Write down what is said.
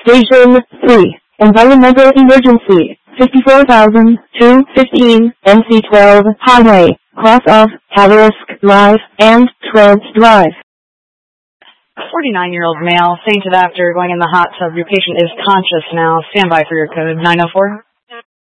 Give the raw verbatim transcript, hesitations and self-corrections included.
Station three. Environmental emergency. fifty-four thousand two hundred fifteen M C twelve Highway. Cross off Haverisk Drive and Trent Drive. forty-nine-year-old male fainted after going in the hot tub. Your patient is conscious now. Stand by for your code nine oh four.